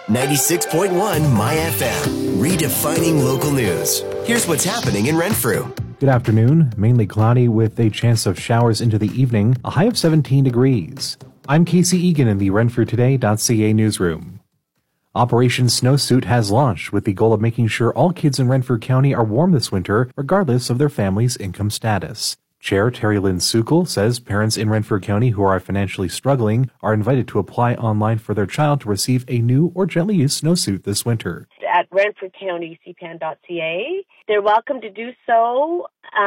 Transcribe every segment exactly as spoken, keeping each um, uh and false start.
ninety-six point one My F M, redefining local news. Here's what's happening in Renfrew. Good afternoon. Mainly cloudy with a chance of showers into the evening, a high of seventeen degrees. I'm Casey Egan in the Renfrew Today dot C A newsroom. Operation Snowsuit has launched with the goal of making sure all kids in Renfrew County are warm this winter, regardless of their family's income status. Chair Terry Lynn Sukol says parents in Renfrew County who are financially struggling are invited to apply online for their child to receive a new or gently used snowsuit this winter. At Renfrew County C P A N dot C A, they're welcome to do so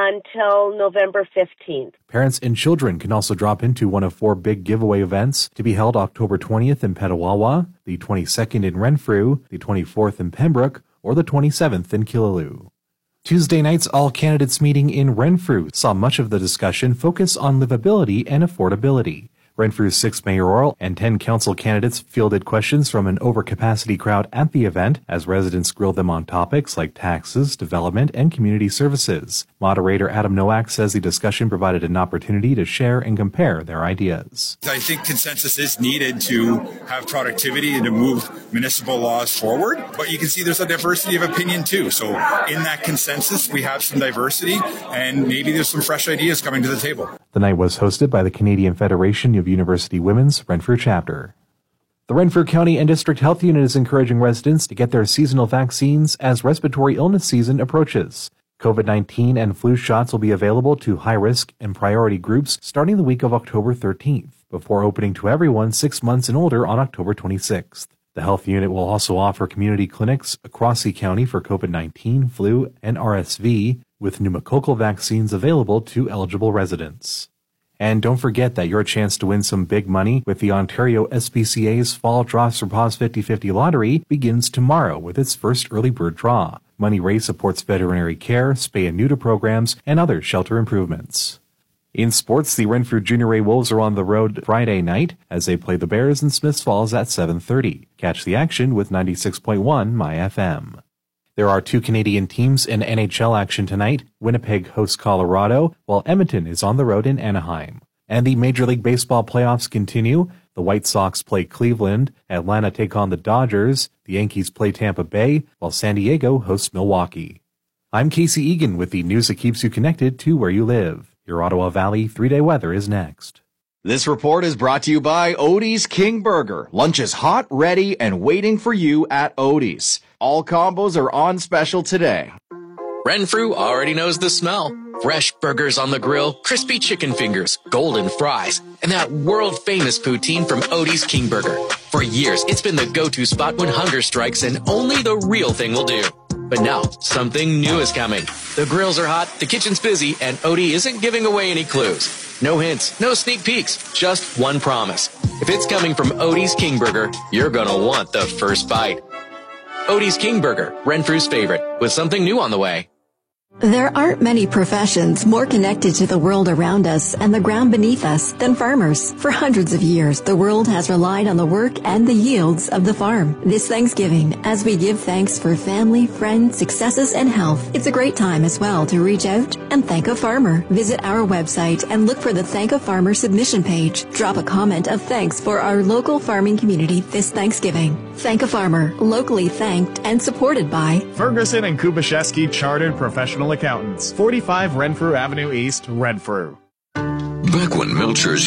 until November fifteenth. Parents and children can also drop into one of four big giveaway events to be held October twentieth in Petawawa, the twenty-second in Renfrew, the twenty-fourth in Pembroke, or the twenty-seventh in Killaloe. Tuesday night's All Candidates meeting in Renfrew saw much of the discussion focus on livability and affordability. Renfrew's six mayoral and ten council candidates fielded questions from an overcapacity crowd at the event as residents grilled them on topics like taxes, development, and community services. Moderator Adam Nowak says the discussion provided an opportunity to share and compare their ideas. I think consensus is needed to have productivity and to move municipal laws forward, but you can see there's a diversity of opinion too. So in that consensus, we have some diversity and maybe there's some fresh ideas coming to the table. The night was hosted by the Canadian Federation of University Women's Renfrew chapter. The Renfrew County and District Health Unit is encouraging residents to get their seasonal vaccines as respiratory illness season approaches. COVID nineteen and flu shots will be available to high-risk and priority groups starting the week of October thirteenth, before opening to everyone six months and older on October twenty-sixth. The health unit will also offer community clinics across the county for COVID nineteen, flu, and R S V, with pneumococcal vaccines available to eligible residents. And don't forget that your chance to win some big money with the Ontario S P C A's Fall Draws for Paws fifty fifty lottery begins tomorrow with its first early bird draw. Money raised supports veterinary care, spay and neuter programs, and other shelter improvements. In sports, the Renfrew Junior A Wolves are on the road Friday night as they play the Bears in Smiths Falls at seven thirty. Catch the action with ninety-six point one My F M. There are two Canadian teams in N H L action tonight. Winnipeg hosts Colorado, while Edmonton is on the road in Anaheim. And the Major League Baseball playoffs continue. The White Sox play Cleveland, Atlanta take on the Dodgers, the Yankees play Tampa Bay, while San Diego hosts Milwaukee. I'm Casey Egan with the news that keeps you connected to where you live. Your Ottawa Valley three-day weather is next. This report is brought to you by Odie's King Burger. Lunch is hot, ready, and waiting for you at Odie's. All combos are on special today. Renfrew already knows the smell. Fresh burgers on the grill, crispy chicken fingers, golden fries, and that world-famous poutine from Odie's King Burger. For years, it's been the go-to spot when hunger strikes and only the real thing will do. But now, something new is coming. The grills are hot, the kitchen's busy, and Odie isn't giving away any clues. No hints, no sneak peeks, just one promise. If it's coming from Odie's King Burger, you're gonna want the first bite. Odie's King Burger, Renfrew's favorite, with something new on the way. There aren't many professions more connected to the world around us and the ground beneath us than farmers. For hundreds of years, the world has relied on the work and the yields of the farm. This Thanksgiving, as we give thanks for family, friends, successes, and health, it's a great time as well to reach out and thank a farmer. Visit our website and look for the Thank a Farmer submission page. Drop a comment of thanks for our local farming community this Thanksgiving. Thank a Farmer, locally thanked and supported by Ferguson and Kubashevsky Chartered Professional Accountants, forty-five Renfrew Avenue East, Renfrew. Back when Melchers